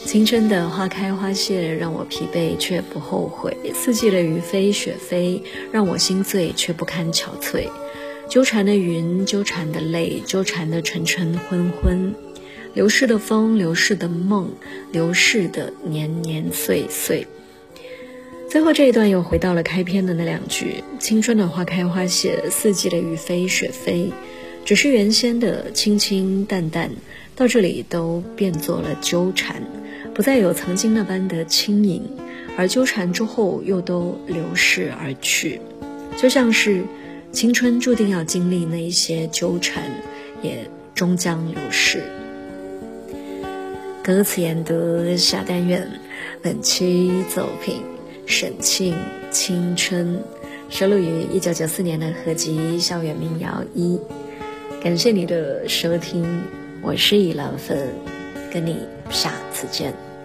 青春的花开花谢让我疲惫却不后悔，四季的雨飞雪飞让我心醉却不堪憔悴，纠缠的云，纠缠的泪，纠缠的晨晨昏昏，流逝的风，流逝的梦，流逝的年年岁岁。最后这一段又回到了开篇的那两句，青春的花开花谢，四季的雨飞雪飞，只是原先的清清淡淡，到这里都变作了纠缠，不再有曾经那般的轻盈，而纠缠之后又都流逝而去，就像是青春注定要经历那一些纠缠，也终将流逝。歌词研读下单元，本期作品沈庆青春，收录于1994年的合集《校园民谣1》。感谢你的收听，我是以兰芬，跟你下次见。